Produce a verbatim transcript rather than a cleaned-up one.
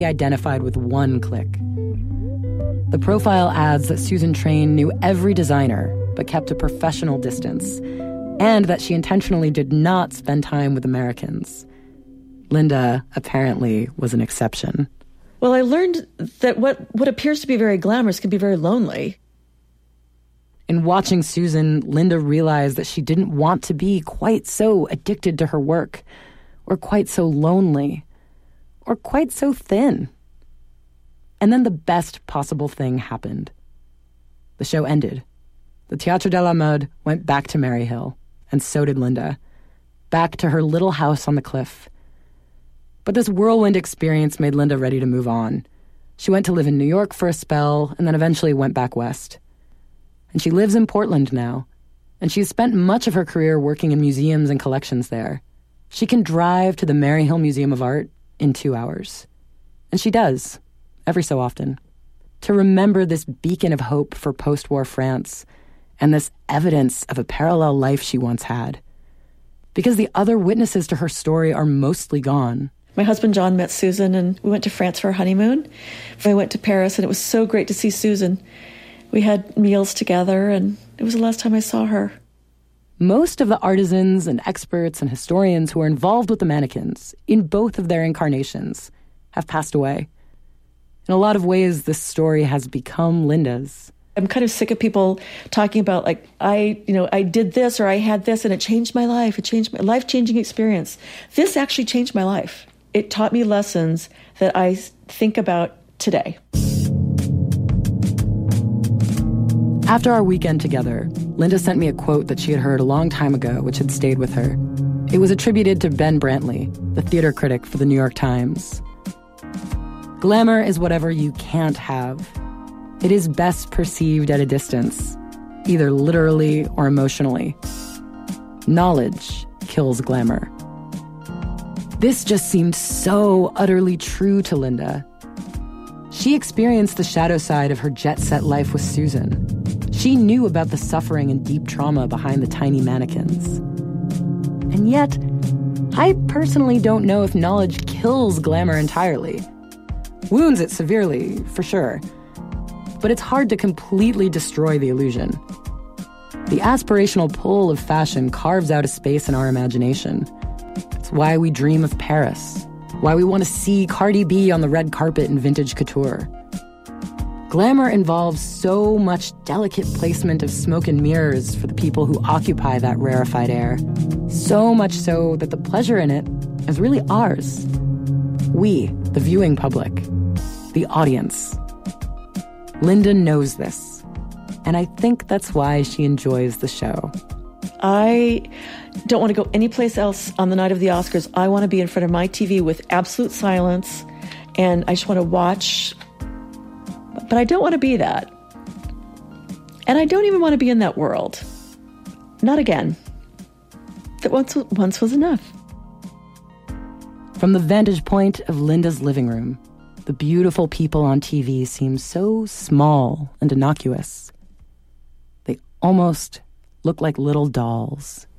identified with one click. The profile adds that Susan Train knew every designer, but kept a professional distance, and that she intentionally did not spend time with Americans. Linda, apparently, was an exception. Well, I learned that what, what appears to be very glamorous can be very lonely. In watching Susan, Linda realized that she didn't want to be quite so addicted to her work, or quite so lonely, or quite so thin. And then the best possible thing happened. The show ended. The Théâtre de la Mode went back to Maryhill, and so did Linda, back to her little house on the cliff. But this whirlwind experience made Linda ready to move on. She went to live in New York for a spell, and then eventually went back west. And she lives in Portland now, and she's spent much of her career working in museums and collections there. She can drive to the Maryhill Museum of Art in two hours. And she does, every so often, to remember this beacon of hope for post-war France and this evidence of a parallel life she once had. Because the other witnesses to her story are mostly gone. My husband John met Susan, and we went to France for our honeymoon. I went to Paris, and it was so great to see Susan. We had meals together, and it was the last time I saw her. Most of the artisans and experts and historians who are involved with the mannequins, in both of their incarnations, have passed away. In a lot of ways, this story has become Linda's. I'm kind of sick of people talking about, like, I, you know, I did this or I had this and it changed my life. It changed my life-changing experience. This actually changed my life. It taught me lessons that I think about today. After our weekend together, Linda sent me a quote that she had heard a long time ago, which had stayed with her. It was attributed to Ben Brantley, the theater critic for the New York Times. Glamour is whatever you can't have. It is best perceived at a distance, either literally or emotionally. Knowledge kills glamour. This just seemed so utterly true to Linda. She experienced the shadow side of her jet-set life with Susan. She knew about the suffering and deep trauma behind the tiny mannequins. And yet, I personally don't know if knowledge kills glamour entirely. Wounds it severely, for sure. But it's hard to completely destroy the illusion. The aspirational pull of fashion carves out a space in our imagination. It's why we dream of Paris, why we want to see Cardi B on the red carpet in vintage couture. Glamour involves so much delicate placement of smoke and mirrors for the people who occupy that rarefied air. So much so that the pleasure in it is really ours. We, the viewing public, the audience. Linda knows this, and I think that's why she enjoys the show. I don't want to go anyplace else on the night of the Oscars. I want to be in front of my T V with absolute silence, and I just want to watch. But I don't want to be that. And I don't even want to be in that world. Not again. That once, once was enough. From the vantage point of Linda's living room, the beautiful people on T V seem so small and innocuous. They almost look like little dolls.